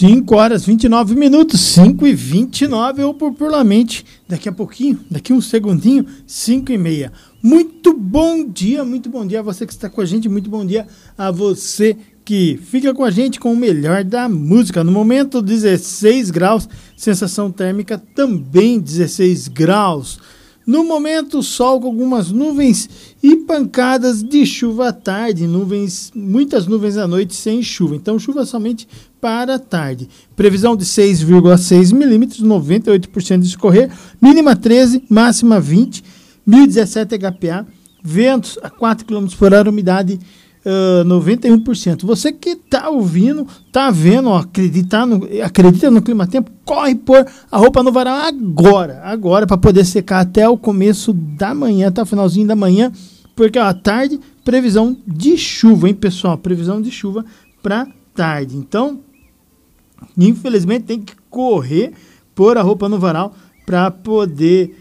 5 horas 29 minutos, 5 e 29 ou popularmente, daqui a pouquinho, daqui um segundinho, 5 e meia. Muito bom dia a você que está com a gente, muito bom dia a você que fica com a gente com o melhor da música. No momento, 16 graus, sensação térmica também 16 graus. No momento, sol com algumas nuvens e pancadas de chuva à tarde, muitas nuvens à noite sem chuva. Então, chuva somente para a tarde. Previsão de 6,6 milímetros, 98% de escorrer, mínima 13, máxima 20, 1017 HPA, ventos a 4 km por hora, umidade 91%. Você que está ouvindo, está vendo, ó, acredita no clima-tempo, corre pôr a roupa no varal agora para poder secar até o começo da manhã, até o finalzinho da manhã, porque à tarde, previsão de chuva, hein, pessoal? Previsão de chuva para tarde. Então, infelizmente, tem que correr, pôr a roupa no varal para poder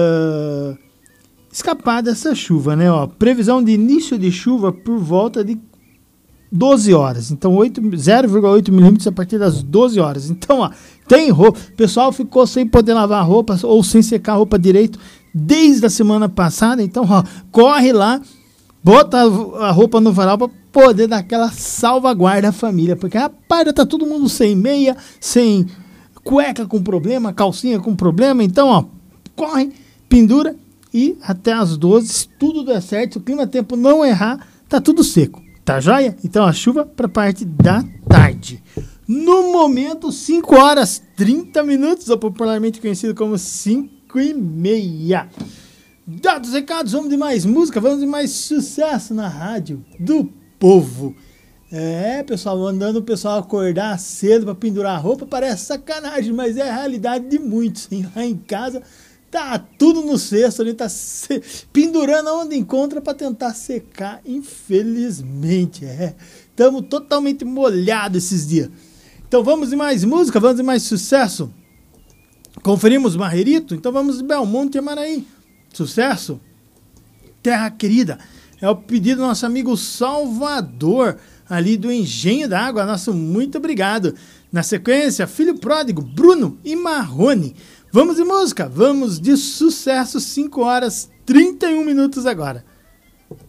escapar dessa chuva, né? Ó, previsão de início de chuva por volta de 12 horas. Então, 0,8 milímetros a partir das 12 horas. Então, ó, tem roupa. O pessoal ficou sem poder lavar a roupa ou sem secar a roupa direito desde a semana passada. Então, ó, corre lá, bota a roupa no varal para poder dar aquela salvaguarda à família. Porque, rapaz, tá todo mundo sem meia, sem cueca com problema, calcinha com problema. Então, ó, corre, pendura. E até as 12, se tudo der certo, o clima-tempo não errar, tá tudo seco. Tá joia? Então a chuva para parte da tarde. No momento, 5 horas 30 minutos, ou popularmente conhecido como 5 e meia. Dados os recados, vamos de mais música, vamos de mais sucesso na rádio do povo. Pessoal, mandando o pessoal acordar cedo para pendurar a roupa, parece sacanagem, mas é a realidade de muitos, hein? Lá em casa tá tudo no cesto ali, tá pendurando onde encontra para tentar secar, infelizmente. Estamos totalmente molhados esses dias. Então vamos de mais música, vamos de mais sucesso. Conferimos Marrerito, então vamos de Belmonte e Amaraí. Sucesso. Terra Querida. É o pedido do nosso amigo Salvador, ali do Engenho da Água. Nosso muito obrigado. Na sequência, Filho Pródigo, Bruno e Marrone. Vamos de música, vamos de sucesso, 5 horas 31 minutos agora.